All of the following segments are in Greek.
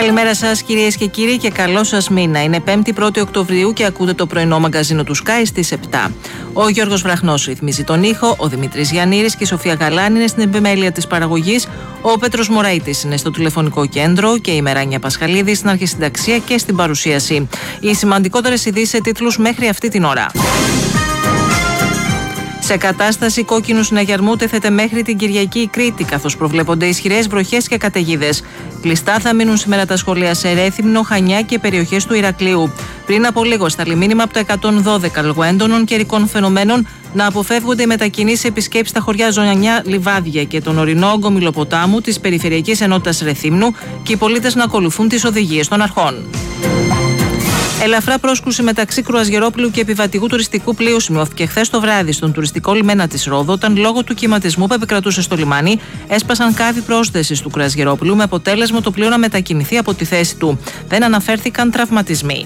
Καλημέρα σας κυρίες και κύριοι και καλό σας μήνα. Είναι 5η Οκτωβρίου και ακούτε το πρωινό μαγκαζίνο του Sky στις 7. Ο Γιώργος Βραχνός ρυθμίζει τον ήχο, ο Δημήτρης Γιαννήρης και η Σοφία Γαλάνη είναι στην επιμέλεια της παραγωγής, ο Πέτρος Μωραΐτης είναι στο τηλεφωνικό κέντρο και η Μεράνια Πασχαλίδη στην αρχισυνταξία και στην παρουσίαση. Οι σημαντικότερες ειδήσεις σε τίτλους μέχρι αυτή την ώρα. Σε κατάσταση κόκκινου συναγερμού τέθεται μέχρι την Κυριακή η Κρήτη, καθώς προβλέπονται ισχυρές βροχές και καταιγίδες. Κλειστά θα μείνουν σήμερα τα σχολεία σε Ρέθυμνο, Χανιά και περιοχές του Ηρακλείου. Πριν από λίγο στάλει μήνυμα από το 112 λόγω έντονων καιρικών φαινομένων να αποφεύγονται οι μετακινήσεις επισκέψεις στα χωριά Ζωνιανιά, Λιβάδια και τον ορεινό όγκο Μιλοποτάμου της Περιφερειακής Ενότητας Ρεθύμνου και οι πολίτες να ακολουθούν τις οδηγίες των αρχών. Ελαφρά πρόσκρουση μεταξύ κρουαζιερόπλου και επιβατικού τουριστικού πλοίου σημειώθηκε χθες το βράδυ στον τουριστικό λιμένα της Ρόδου, όταν λόγω του κυματισμού που επικρατούσε στο λιμάνι έσπασαν κάβοι πρόσθεσης του κρουαζιερόπλου, με αποτέλεσμα το πλοίο να μετακινηθεί από τη θέση του. Δεν αναφέρθηκαν τραυματισμοί.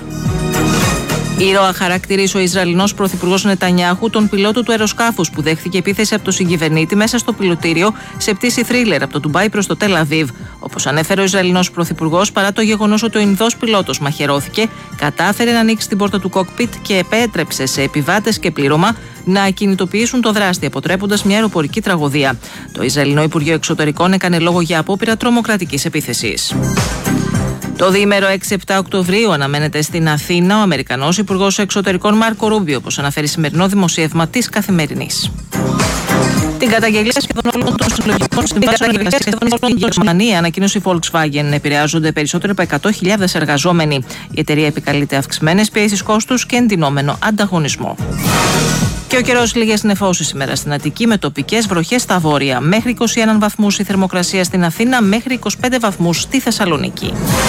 Ήρωα χαρακτηρίζει ο Ισραηλινός πρωθυπουργός Νετανιάχου τον πιλότο του αεροσκάφους που δέχθηκε επίθεση από τον συγκυβερνήτη μέσα στο πιλωτήριο σε πτήση θρίλερ από το Ντουμπάι προς το Τελ Αβίβ. Όπως ανέφερε ο Ισραηλινός πρωθυπουργός, παρά το γεγονός ότι ο Ινδός πιλότος μαχαιρώθηκε, κατάφερε να ανοίξει την πόρτα του κόκπιτ και επέτρεψε σε επιβάτες και πλήρωμα να ακινητοποιήσουν το δράστη, αποτρέποντας μια αεροπορική τραγωδία. Το Ισραηλινό Υπουργείο Εξωτερικών έκανε λόγο για απόπειρα τρομοκρατικής επίθεσης. Το διήμερο 6-7 Οκτωβρίου αναμένεται στην Αθήνα ο Αμερικανός Υπουργός Εξωτερικών Μάρκο Ρούμπιο, όπως αναφέρει σημερινό δημοσίευμα της Καθημερινής. Την καταγγελία σχεδόν όλων των συλλογικών συμβάσεων εργασίας στην Γερμανία ανακοίνωσε η Volkswagen. Επηρεάζονται περισσότερο από 100.000 εργαζόμενοι. Η εταιρεία επικαλείται αυξημένες πιέσεις κόστους και εντυνόμενο ανταγωνισμό. Και ο καιρός, λίγες νεφώσεις σήμερα στην Αττική με τοπικές βροχές στα βόρεια. Μέχρι 21 βαθμούς η θερμοκρασία στην Αθήνα, μέχρι 25 βαθμούς στη Θεσσαλονίκη.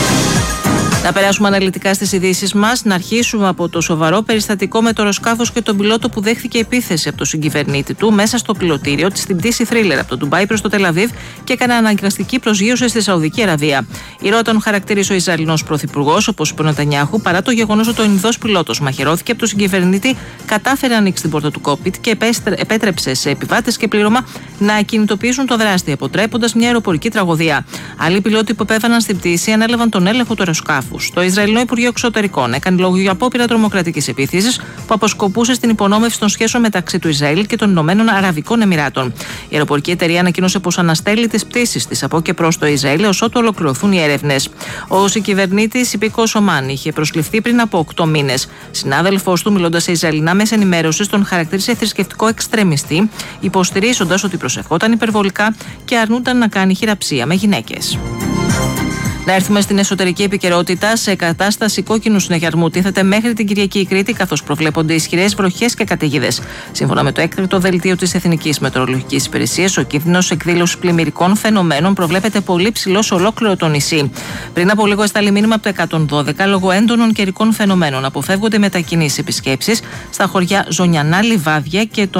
Να περάσουμε αναλυτικά στις ειδήσεις μας. Να αρχίσουμε από το σοβαρό περιστατικό με το αεροσκάφος και τον πιλότο που δέχθηκε επίθεση από τον συγκυβερνήτη του μέσα στο πιλωτήριο της στην πτήση θρίλερ από το Ντουμπάι προς το Τελ Αβίβ και έκανε αναγκαστική προσγείωση στη Σαουδική Αραβία. Ήρωα τον χαρακτήρισε ο Ισραηλινός πρωθυπουργός, όπως είπε ο Νετανιάχου, παρά το γεγονός ότι ο Ινδός πιλότος μαχαιρώθηκε από τον συγκυβερνήτη, κατάφερε να ανοίξει την πόρτα του κόκπιτ και επέτρεψε σε επιβάτες και πλήρωμα να ακινητοποιήσουν το δράστη, αποτρέποντας μια αεροπορική τραγωδία. Άλλοι πιλότοι που επέβαιναν στην πτήση ανέλαβαν τον έλεγχο του αεροσκάφου. Το Ισραηλινό Υπουργείο Εξωτερικών έκανε λόγο για απόπειρα τρομοκρατικής επίθεσης που αποσκοπούσε στην υπονόμευση των σχέσεων μεταξύ του Ισραήλ και των Ηνωμένων Αραβικών Εμιράτων. Η αεροπορική εταιρεία ανακοίνωσε πως αναστέλει τις πτήσεις της από και προς το Ισραήλ έως ότου ολοκληρωθούν οι έρευνες. Ο συγκυβερνήτης υπήκοος Ομάν είχε προσληφθεί πριν από 8 μήνες. Συνάδελφός του, μιλώντας σε Ισραηλινά μέσα ενημέρωσης, τον χαρακτήρισε θρησκευτικό εξτρεμιστή, υποστηρίζοντας ότι προσευχόταν υπερβολικά και αρνούνταν να κάνει χειραψία με γυναίκες. Να έρθουμε στην εσωτερική επικαιρότητα. Σε κατάσταση κόκκινου συναγερμού τίθεται μέχρι την Κυριακή η Κρήτη, καθώς προβλέπονται ισχυρές βροχές και καταιγίδες. Σύμφωνα με το έκτακτο δελτίο της Εθνικής Μετεωρολογικής Υπηρεσίας, ο κίνδυνος εκδήλωσης πλημμυρικών φαινομένων προβλέπεται πολύ ψηλό σε ολόκληρο το νησί. Πριν από λίγο έσταλει μήνυμα από το 112 λόγω έντονων καιρικών φαινομένων. Αποφεύγονται μετακινήσεις επισκέψεις στα χωριά Ζωνιανά, Λιβάδια και